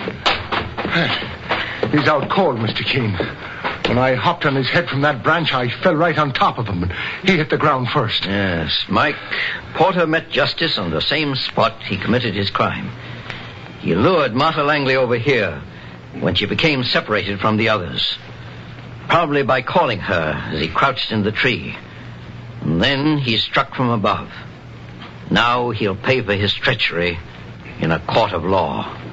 He's out cold, Mr. Keene. When I hopped on his head from that branch, I fell right on top of him, and he hit the ground first. Yes, Mike, Porter met justice on the same spot he committed his crime. He lured Martha Langley over here when she became separated from the others, probably by calling her as he crouched in the tree. And then he struck from above. Now he'll pay for his treachery in a court of law.